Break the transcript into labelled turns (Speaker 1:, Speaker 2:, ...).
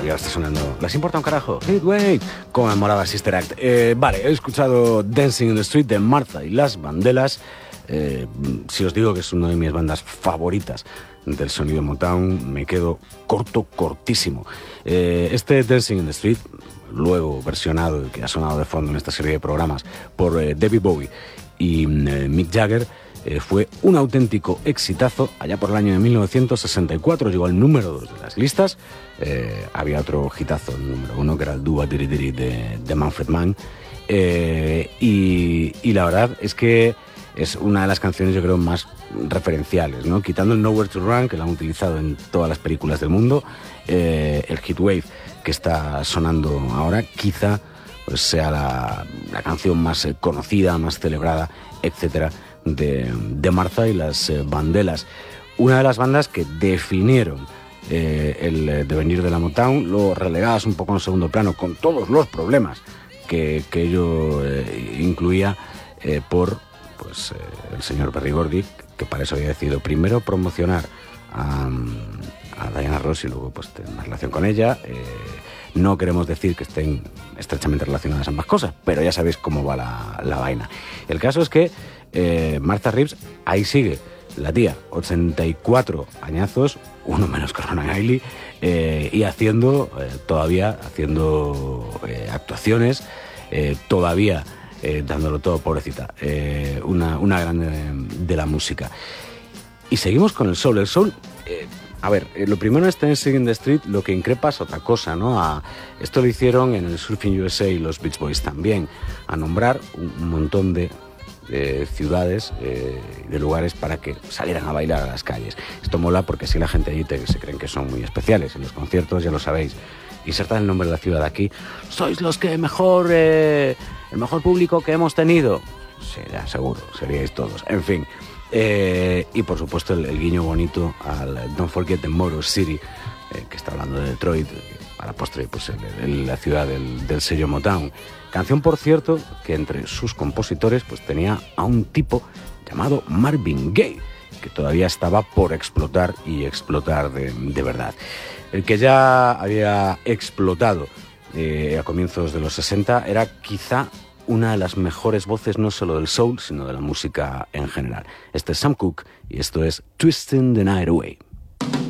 Speaker 1: y ahora está sonando ¿les importa un carajo? Heatwave, con morada Sister Act. Vale, he escuchado Dancing in the Street de Martha y las Vandellas. Si os digo que es una de mis bandas favoritas del sonido Motown, me quedo cortísimo. Este Dancing in the Street, luego versionado, que ha sonado de fondo en esta serie de programas por David Bowie y Mick Jagger, fue un auténtico exitazo. Allá por el año de 1964 llegó al número 2 de las listas. Había otro hitazo, el número 1, que era el Dua Diri Diri de Manfred Mann. Y la verdad es que es una de las canciones, yo creo, más referenciales, ¿no? Quitando el Nowhere to Run, que lo han utilizado en todas las películas del mundo, el Heatwave, que está sonando ahora, quizá pues sea la canción más conocida, más celebrada, etcétera, de Martha y las Vandellas. Una de las bandas que definieron el devenir de la Motown, lo relegadas un poco en segundo plano, con todos los problemas que ello incluía, por pues el señor Berry Gordy, que para eso había decidido primero promocionar a Diana Ross y luego pues tener una relación con ella. No queremos decir que estén estrechamente relacionadas ambas cosas, pero ya sabéis cómo va la vaina. El caso es que Martha Reeves ahí sigue, la tía, 84 añazos, uno menos que Ronan Ailey, y todavía haciendo actuaciones, todavía dándolo todo, pobrecita, una grande de la música. Y seguimos con el soul. El soul, a ver, lo primero es Dancing in the Street, lo que increpa es otra cosa, ¿no? Esto lo hicieron en el Surfing USA y los Beach Boys también, a nombrar un montón de ciudades, de lugares para que salieran a bailar a las calles. Esto mola porque así la gente allí se creen que son muy especiales. En los conciertos, ya lo sabéis, insertad el nombre de la ciudad aquí. Sois los que el mejor público que hemos tenido. Sí, ya, seguro, seríais todos. En fin. Y por supuesto el guiño bonito al Don't Forget the Motor City, que está hablando de Detroit, a la postre pues la ciudad del sello Motown. Canción, por cierto, que entre sus compositores pues tenía a un tipo llamado Marvin Gaye, que todavía estaba por explotar y explotar de verdad. El que ya había explotado a comienzos de los 60 era quizá una de las mejores voces, no solo del soul, sino de la música en general. Este es Sam Cooke y esto es Twisting the Night Away.